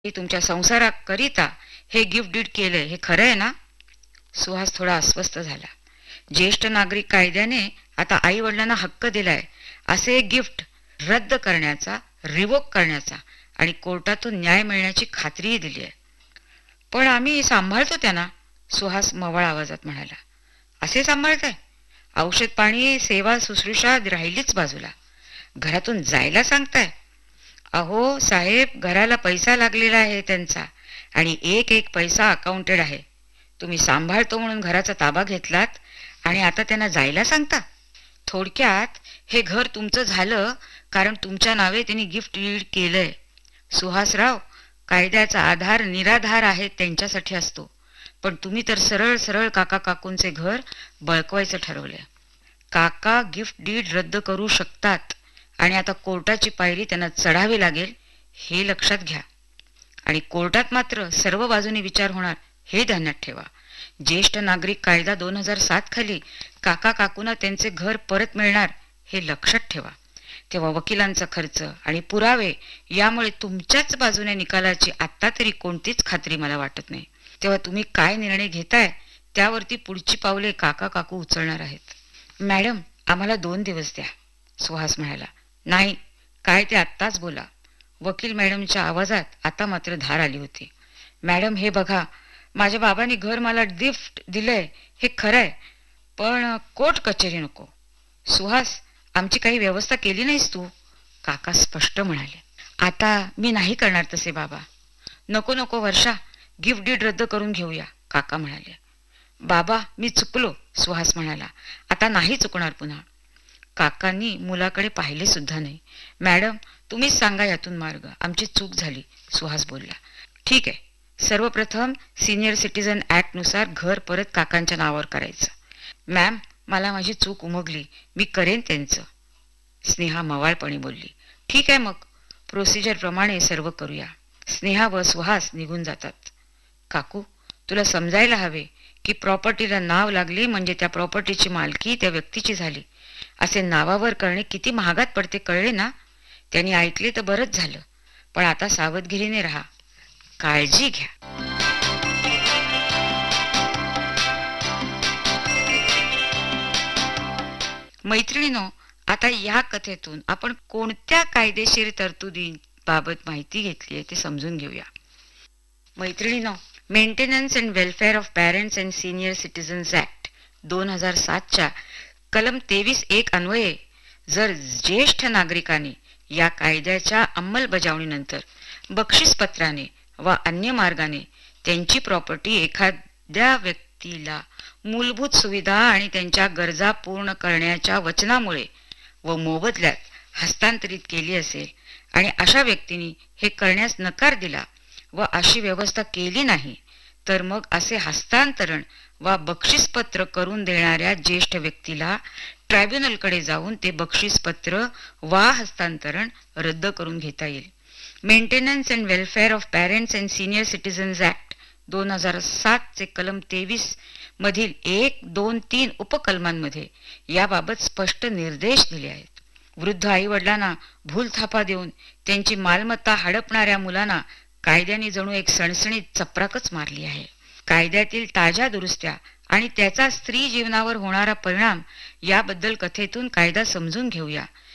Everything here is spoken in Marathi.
मी तुमच्या संसाराकरिता हे गिफ्ट डीड केलंय, हे खरं आहे ना? सुहास थोडा अस्वस्थ झाला. ज्येष्ठ नागरिक कायद्याने आता आई वडिलांना हक्क दिलाय असे एक गिफ्ट रद्द करण्याचा, रिवोक करण्याचा आणि कोर्टातून न्याय मिळण्याची खात्रीही दिली आहे. पण आम्ही सांभाळतो त्यांना, सुहास मवाळ आवाजात म्हणाला. असे सांभाळताय? औषध पाणी सेवा शुश्रूषा राहिलीच बाजूला, घरातून जायला सांगताय? अहो साहेब, घराला पैसा लागलेला आहे त्यांचा आणि एक एक पैसा अकाउंटेड आहे. तुम्ही सांभाळतो म्हणून घराचा ताबा घेतलात आणि आता त्यांना जायला सांगता? थोडक्यात हे घर तुमचं झालं कारण तुमच्या नावे त्यांनी गिफ्ट डीड केलंय. सुहासराव, कायद्याचा आधार निराधार आहे त्यांच्यासाठी असतो, पण तुम्ही तर सरळ सरळ काका काकूंचे घर बळकवायचं ठरवलंय. काका गिफ्ट डीड रद्द करू शकतात आणि आता कोर्टाची पायरी त्यांना चढावी लागेल हे लक्षात घ्या. आणि कोर्टात मात्र सर्व बाजूने विचार होणार हे ध्यानात ठेवा. ज्येष्ठ नागरिक कायदा 2007 खाली काका काकूंना त्यांचे घर परत मिळणार हे लक्षात ठेवा. तेव्हा वकिलांचा खर्च आणि पुरावे यामुळे तुमच्याच बाजूने निकालाची आत्ता तरी कोणतीच खात्री मला वाटत नाही. तेव्हा तुम्ही काय निर्णय घेताय त्यावरती पुढची पावले काका काकू उचलणार आहेत. मॅडम, आम्हाला 2 दिवस द्या, सुहास म्हणाला. नाही, काय ते आत्ताच बोला. वकील मॅडमच्या आवाजात आता मात्र धार आली होती. मॅडम, हे बघा, माझ्या बाबांनी घर मला गिफ्ट दिलंय हे खरंय, पण कोर्ट कचेरी नको. सुहास, आमची काही व्यवस्था केली नाहीस तू, काका स्पष्ट म्हणाले. आता मी नाही करणार तसे बाबा. नको नको वर्षा, गिफ्ट डीड रद्द करून घेऊया, काका म्हणाले. बाबा, मी चुकलो, सुहास म्हणाला. आता नाही चुकणार पुन्हा. काकांनी मुलाकडे पाहिले सुद्धा नाही. मॅडम, तुम्हीच सांगा यातून मार्ग, आमची चूक झाली, सुहास बोलला. ठीक आहे, सर्वप्रथम सिनियर सिटीजन ऍक्ट नुसार घर परत काकांच्या नावावर करायचं. मॅम, मला माझी चूक उमगली, मी करेन त्यांचं, स्नेहा मवाळपणे बोलली. ठीक आहे, मग प्रोसिजर प्रमाणे सर्व करूया. स्नेहा व सुहास निघून जातात. काकू, तुला समजायला हवे की प्रॉपर्टीला नाव लागले म्हणजे त्या प्रॉपर्टीची मालकी त्या व्यक्तीची झाली. असे नावावर करणे किती महागात पडते कळले ना? त्यांनी ऐकले तर बरंच झालं, पण आता सावधगिरीने राहा, काळजी घ्या. मैत्रिणीनो, आता या कथेतून आपण कोणत्या कायदेशीर तरतुदीबाबत माहिती घेतली आहे ते समजून घेऊया. मैत्रिणीनो, maintenance and welfare of parents and senior citizens act 2007च्या कलम 23(1) अन्वये जर ज्येष्ठ नागरिकाने या कायद्याच्या अंमलबजावणीनंतर बक्षीसपत्राने वा अन्य मार्गाने त्यांची प्रॉपर्टी एखाद्या व्यक्तीला मूलभूत सुविधा आणि त्यांच्या गरजा पूर्ण करण्याच्या वचनामुळे व मोबदल्यात हस्तांतरित केली असेल आणि अशा व्यक्तीने हे करण्यास नकार दिला व अशी व्यवस्था केली नाही, तर मग असे हस्तांतरण वा बक्षीसपत्र करून देणाऱ्या ज्येष्ठ व्यक्तीला ट्रायब्युनलकडे जाऊन ते बक्षीसपत्र वा हस्तांतरण रद्द करून घेता येईल. Maintenance and welfare of parents and senior citizens act 2007 चे कलम 23 मधील 1, 2, 3 उपकलमांमध्ये याबाबत स्पष्ट निर्देश दिले आहेत. वृद्ध आई वडिलांना भूलथापा देऊन त्यांची मालमत्ता हडपणाऱ्या मुलांना कायद्याने जणू एक सणसणीत चपराकच मारली आहे. कायद्यातील ताज्या दुरुस्त्या आणि त्याचा स्त्री जीवनावर होणारा परिणाम याबद्दल कथेतून कायदा समजून घेऊया.